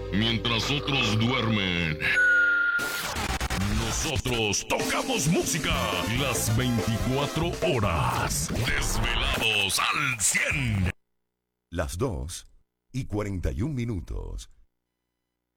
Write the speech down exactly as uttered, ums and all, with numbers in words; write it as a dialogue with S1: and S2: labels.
S1: Mientras otros duermen, nosotros tocamos música las veinticuatro horas. Desvelados al cien.
S2: Las dos y cuarenta y un minutos.